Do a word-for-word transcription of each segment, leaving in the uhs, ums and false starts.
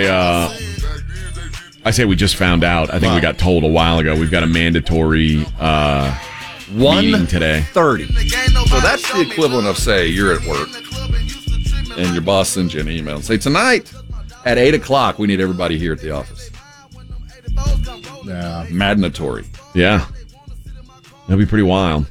Uh, I say we just found out. I think wow. we got told a while ago. We've got a mandatory uh, meeting today. thirty. So that's the equivalent of, say, you're at work and your boss sends you an email and say, tonight at eight o'clock, we need everybody here at the office. Yeah. Mandatory. Yeah. That'll be pretty wild.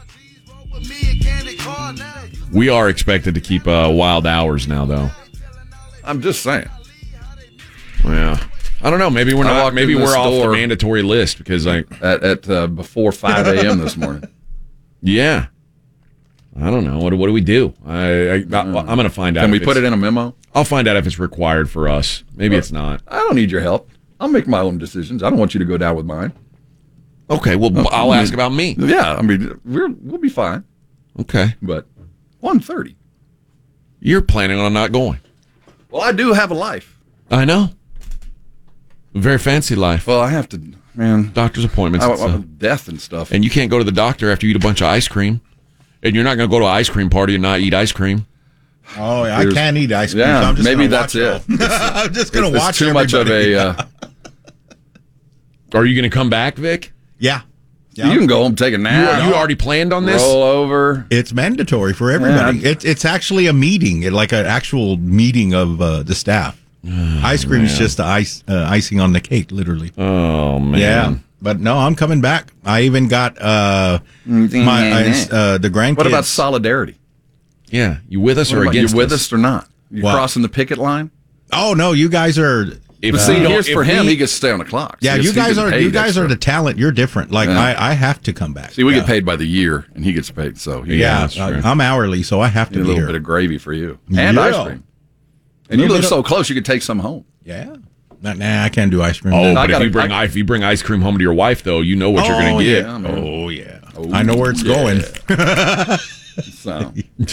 We are expected to keep uh, wild hours now, though. I'm just saying. Yeah. I don't know. Maybe we're not. Maybe we're off the mandatory list because I at, at uh, before five a.m. this morning. Yeah. I don't know. What, what do we do? I, I, I, I'm going to find out. Can we put it in a memo? I'll find out if it's required for us. Maybe well, it's not. I don't need your help. I'll make my own decisions. I don't want you to go down with mine. Okay. Well, uh, I'll I mean, ask about me. Yeah. I mean, we're, we'll be fine. Okay. But one thirty. You're planning on not going. Well, I do have a life. I know. A very fancy life. Well, I have to, man. Doctor's appointments. I, and stuff. Death and stuff. And you can't go to the doctor after you eat a bunch of ice cream. And you're not going to go to an ice cream party and not eat ice cream. Oh, yeah, I can't eat ice cream. Yeah, so I'm just maybe that's it. I'm just going to watch It's too everybody. much of a... Uh, Are you going to come back, Vic? Yeah. yeah. You can go home, take a nap. You, you already planned on this? Roll over. It's mandatory for everybody. Yeah. It, it's actually a meeting, it, like an actual meeting of uh, the staff. Oh, ice cream man. is just the ice, uh, icing on the cake, literally. Oh, man. Yeah. But no, I'm coming back. I even got uh, my uh, the grandkids. What about solidarity? Yeah, you with us what or about, against you with us? us or not? You what? crossing the picket line? Oh no, you guys are. If, but see, here's for him. We, he gets to stay on the clock. Yeah, so you guys are. You guys extra. are the talent. You're different. Like yeah. I, I have to come back. See, we yeah. get paid by the year, and he gets paid. So he yeah, I, I'm hourly, so I have to. Need be a little here. bit of gravy for you and yeah. ice cream. And you live so close, you could take some home. Yeah. Nah, I can't do ice cream. Oh, no, but if gotta, you bring I, if you bring ice cream home to your wife, though, you know what oh, you're going to get. Yeah, oh yeah, oh, I know where it's yeah. going. So.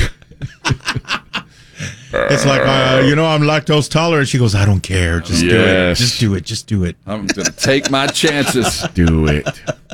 It's like uh, you know, I'm lactose tolerant. She goes, I don't care. Just yes. do it. Just do it. Just do it. I'm going to take my chances. Do it.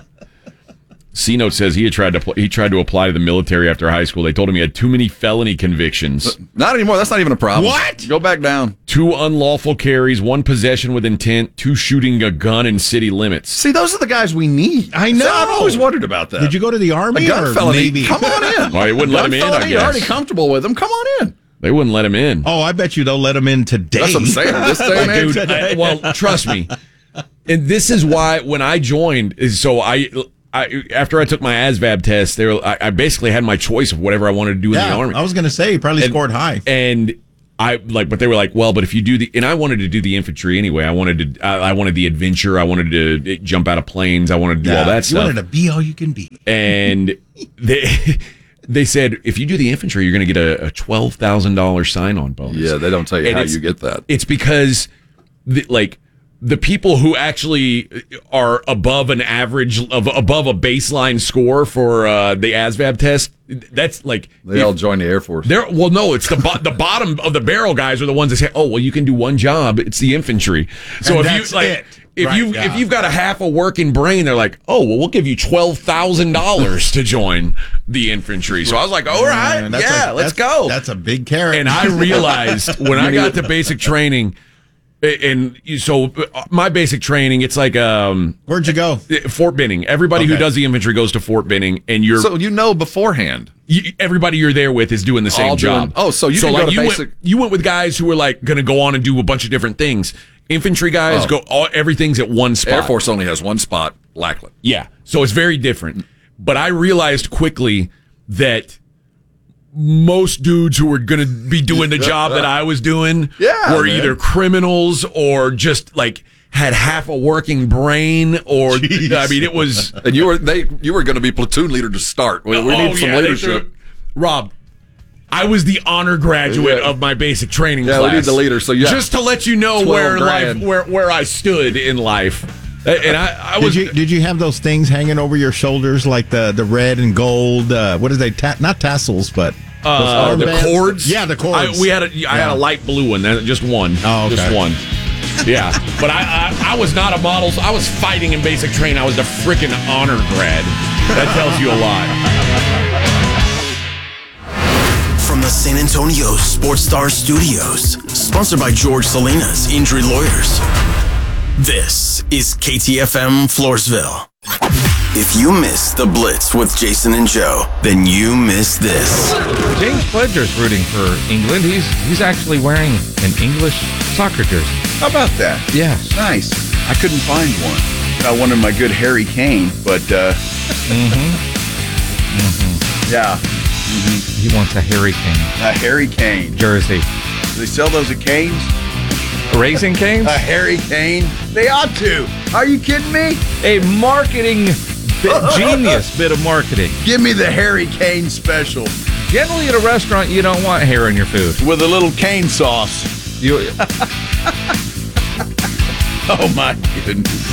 C-Note says he had tried to pl- he tried to apply to the military after high school. They told him he had too many felony convictions. Not anymore. That's not even a problem. What? Go back down. Two unlawful carries, one possession with intent, two shooting a gun in city limits. See, those are the guys we need. I know. See, I've always wondered about that. Did you go to the Army a gun or felony? Navy? Come on in. Well, they wouldn't let him in, I guess. You're already comfortable with them. Come on in. They wouldn't let him in. Oh, I bet you they'll let him in today. That's what I'm saying. This day and age. Dude, I, well, trust me. And this is why when I joined, is so I... I, after I took my A S V A B test, they were, I, I basically had my choice of whatever I wanted to do yeah, in the Army. I was going to say, you probably and, scored high. And I like, but they were like, well, but if you do the, and I wanted to do the infantry anyway. I wanted to, I, I wanted the adventure. I wanted to jump out of planes. I wanted to do yeah, all that you stuff. You wanted to be all you can be. And they, they said, if you do the infantry, you're going to get a, a twelve thousand dollars sign-on bonus. Yeah, they don't tell you and how you get that. It's because, the, like, the people who actually are above an average of above a baseline score for uh, the A S V A B test, that's like they if, all join the Air Force. They're well, no, it's the bo- the bottom of the barrel guys are the ones that say, "Oh, well, you can do one job. It's the infantry." So and if that's you like, it. if right, you yeah. if you've got a half a working brain, they're like, "Oh, well, we'll give you twelve thousand dollars to join the infantry." So I was like, "All right, Man, yeah, a, let's that's, go." That's a big carrot. And I realized when I got to basic training. And so my basic training, it's like um, where'd you go? Fort Benning. Everybody okay. who does the infantry goes to Fort Benning, and you're so you know beforehand. You, everybody you're there with is doing the same All job. Doing, oh, so you so can like go to you basic. Went, you went with guys who were like going to go on and do a bunch of different things. Infantry guys oh. go. All, everything's at one spot. Air Force only has one spot, Lackland. Yeah, so it's very different. But I realized quickly that most dudes who were going to be doing the job that I was doing yeah, were man. either criminals or just like had half a working brain or Jeez. I mean it was and you were they you were going to be platoon leader to start. We, we oh, need some yeah, leadership. Rob, I was the honor graduate yeah. of my basic training yeah, class. Yeah, we need the leader. So yeah. Just to let you know where life where where I stood in life. And I, I was. Did you, did you have those things hanging over your shoulders like the, the red and gold? Uh, what are they? Ta- not tassels, but uh, the bands? cords. Yeah, the cords. I, we had a. I yeah. had a light blue one. Just one. Oh, okay. Just one. Yeah, but I, I I was not a model. I was fighting in basic training. I was the freaking honor grad. That tells you a lot. From the San Antonio Sports Star Studios. Sponsored by George Salinas, Injury Lawyers. This is K T F M Floresville. If you missed the Blitz with Jason and Joe, then you missed this. James Pledger's rooting for England. He's he's actually wearing an English soccer jersey. How about that? Yeah. Nice. I couldn't find one. I wanted my good Harry Kane, but uh Mm-hmm. Mm-hmm. yeah. Mm-hmm. He wants a Harry Kane. A Harry Kane Jersey. Do they sell those at Cane's? Raising Cane's? A Harry Kane? They ought to. Are you kidding me? A marketing bit, genius bit of marketing. Give me the Harry Kane special. Generally at a restaurant, you don't want hair in your food. With a little cane sauce. You, Oh, my goodness.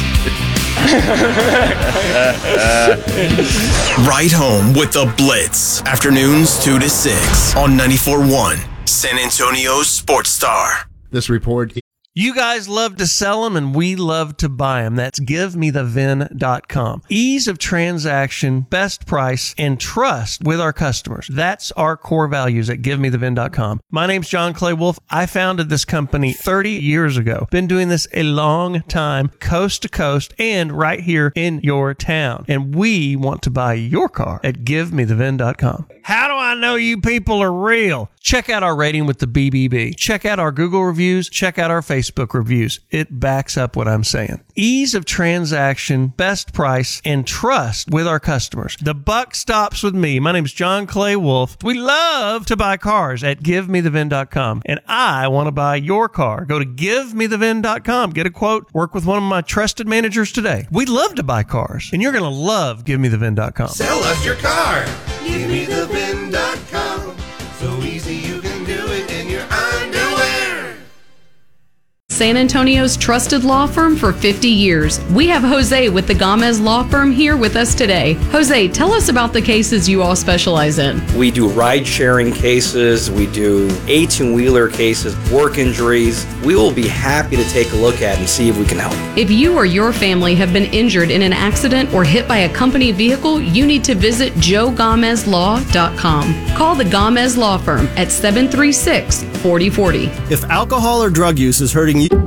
Right home with the Blitz. Afternoons two to six on ninety-four point one San Antonio's Sports Star. This report. You guys love to sell them and we love to buy them. That's give me the V I N dot com. Ease of transaction, best price, and trust with our customers. That's our core values at give me the V I N dot com. My name's John Clay Wolf. I founded this company thirty years ago. Been doing this a long time, coast to coast, and right here in your town. And we want to buy your car at give me the V I N dot com. How do I know you people are real? Check out our rating with the B B B. Check out our Google reviews. Check out our Facebook reviews. It backs up what I'm saying. Ease of transaction, best price, and trust with our customers. The buck stops with me. My name's John Clay Wolf. We love to buy cars at give me the V I N dot com. And I want to buy your car. Go to give me the V I N dot com. Get a quote. Work with one of my trusted managers today. We love to buy cars. And you're going to love give me the V I N dot com. Sell us your car. give me the V I N dot com. So easy you can do it in your underwear. San Antonio's trusted law firm for fifty years. We have Jose with the Gomez Law Firm here with us today. Jose, tell us about the cases you all specialize in. We do ride-sharing cases, we do eighteen-wheeler cases, work injuries. We will be happy to take a look at and see if we can help. If you or your family have been injured in an accident or hit by a company vehicle, you need to visit joe gomez law dot com. Call the Gomez Law Firm at seven three six, four zero four zero. If alcohol or drug use is hurting you,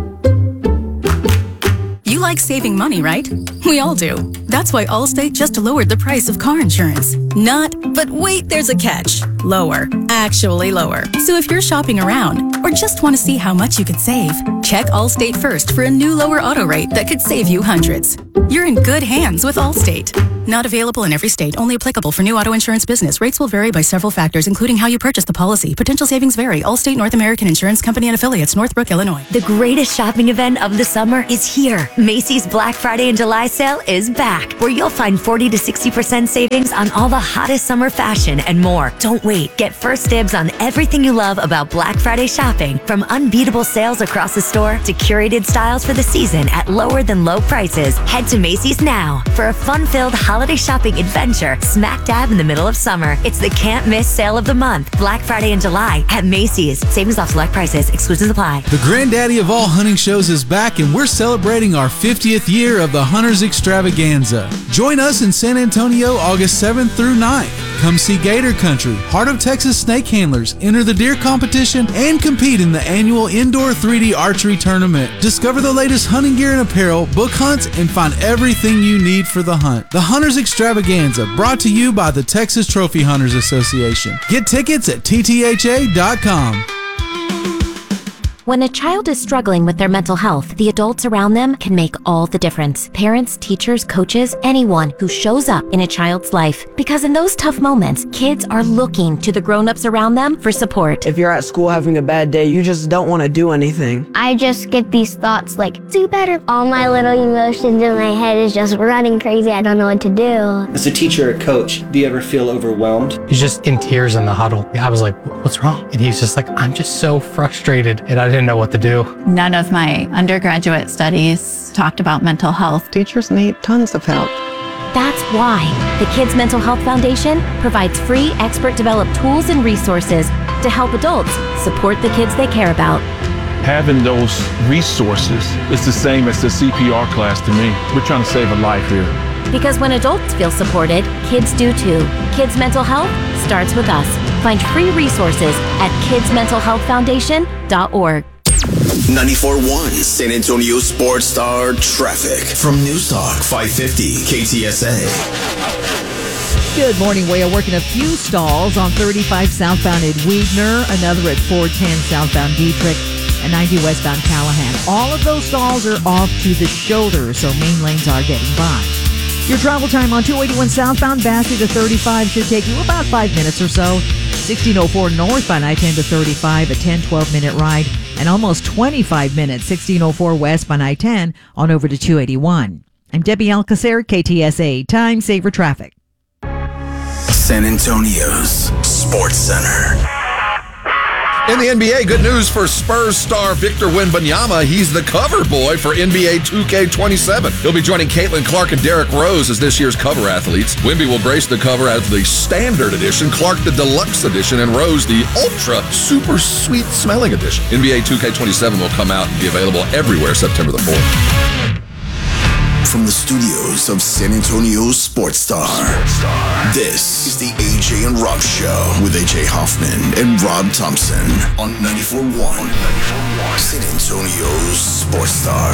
you like saving money, right? We all do. That's why Allstate just lowered the price of car insurance. Not, but wait, there's a catch. Lower. Actually lower. So if you're shopping around or just want to see how much you could save, check Allstate first for a new lower auto rate that could save you hundreds. You're in good hands with Allstate. Not available in every state. Only applicable for new auto insurance business. Rates will vary by several factors, including how you purchase the policy. Potential savings vary. Allstate North American Insurance Company and Affiliates, Northbrook, Illinois. The greatest shopping event of the summer is here. Macy's Black Friday and July sale is back, where you'll find forty to sixty percent savings on all the hottest summer fashion and more. Don't wait. Get first dibs on everything you love about Black Friday shopping, from unbeatable sales across the store to curated styles for the season at lower than low prices. Head to Macy's now for a fun-filled holiday shopping adventure smack dab in the middle of summer. It's the can't miss sale of the month, Black Friday in July at Macy's. Savings off select prices. Exclusions apply. The granddaddy of all hunting shows is back, and we're celebrating our fiftieth year of the Hunters Extravaganza. Join us in San Antonio August seventh through ninth. Come see Gator Country, Heart of Texas snake handlers, enter the deer competition, and compete in the annual indoor three D archery tournament. Discover the latest hunting gear and apparel, book hunts, and find everything you need for the hunt. The Hunters Extravaganza, brought to you by the Texas Trophy Hunters Association. Get tickets at T T H A dot com. When a child is struggling with their mental health, the adults around them can make all the difference. Parents, teachers, coaches, anyone who shows up in a child's life. Because in those tough moments, kids are looking to the grown-ups around them for support. If you're at school having a bad day, you just don't want to do anything. I just get these thoughts like, do better. All my little emotions in my head is just running crazy. I don't know what to do. As a teacher or coach, do you ever feel overwhelmed? He's just in tears in the huddle. I was like, what's wrong? And he's just like, I'm just so frustrated. And I didn't know what to do. None of my undergraduate studies talked about mental health. Teachers need tons of help. That's why the Kids Mental Health Foundation provides free expert-developed tools and resources to help adults support the kids they care about. Having those resources is the same as the C P R class to me. We're trying to save a life here. Because when adults feel supported, kids do too. Kids Mental Health starts with us. Find free resources at kids mental health foundation dot org. ninety-four point one San Antonio Sports Star traffic from News Talk five fifty K T S A. Good morning. We are working a few stalls on thirty-five southbound at Weidner, another at four ten southbound Dietrich, and ninety westbound Callahan. All of those stalls are off to the shoulder, so main lanes are getting by. Your travel time on two eighty-one southbound Bassett to thirty-five should take you about five minutes or so. sixteen oh four northbound I ten to thirty-five, a ten, twelve minute ride, and almost twenty-five minutes, sixteen oh four westbound I ten on over to two eighty-one. I'm Debbie Alcacer, K T S A, Time Saver Traffic. San Antonio's Sports Center. In the N B A, good news for Spurs star Victor Wembanyama. He's the cover boy for N B A two K twenty-seven. He'll be joining Caitlin Clark and Derrick Rose as this year's cover athletes. Wemby will grace the cover as the standard edition, Clark the deluxe edition, and Rose the ultra super sweet smelling edition. N B A two K twenty-seven will come out and be available everywhere September the fourth. From the studios of San Antonio Sports Star, this is the A J and Rob Show with A J Hoffman and Rob Thompson on ninety-four point one San Antonio's Sports Star.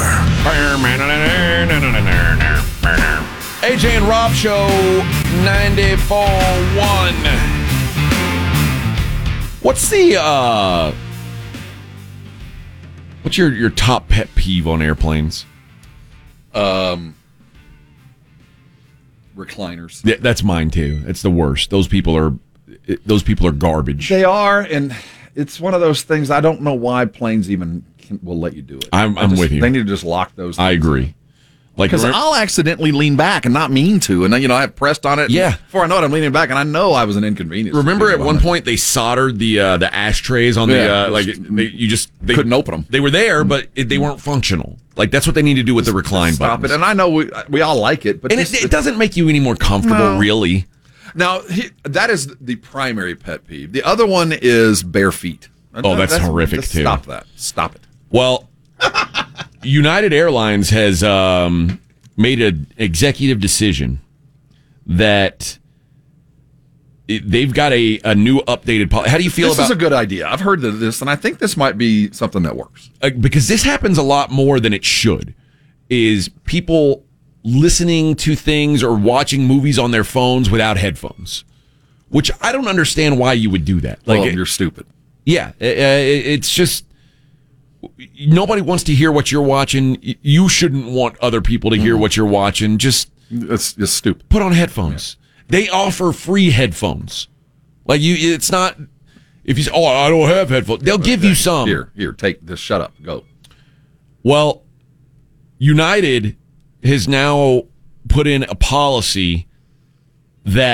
A J and Rob Show ninety-four point one. What's the uh what's your your top pet peeve on airplanes? Um, recliners. Yeah, that's mine too. It's the worst. Those people are, those people are garbage. They are, and it's one of those things. I don't know why planes even can, will let you do it. I'm, I'm just, with you. They need to just lock those things. I agree. Like, because I'll accidentally lean back and not mean to, and then you know I pressed on it. Yeah. Before I know it, I'm leaning back, and I know I was an inconvenience. Remember, at one point they soldered the uh, the ashtrays on Yeah, the uh, like they, you just they couldn't open them. They were there, but it, they weren't functional. Like that's what they need to do with the recline Stop buttons. it. And I know we we all like it, but and this, it, it doesn't make you any more comfortable, No. really. Now he, that is the primary pet peeve. The other one is bare feet. Oh, that's, horrific just too. Stop that. Stop it. Well, United Airlines has um, made an executive decision that it, they've got a, a new updated policy. How do you feel this about is a good idea. I've heard of this, and I think this might be something that works. Uh, because this happens a lot more than it should, is people listening to things or watching movies on their phones without headphones, which I don't understand why you would do that. Like, Well, it- you're stupid. Yeah, uh, it- it's just nobody wants to hear what you're watching. Y- You shouldn't want other people to hear what you're watching. Just it's just stupid. Put on headphones. They offer free headphones. Like you, it's not. If you say, "Oh, I don't have headphones," they'll give you some. Here, here, take this. Shut up. Go. Well, United has now put in a policy that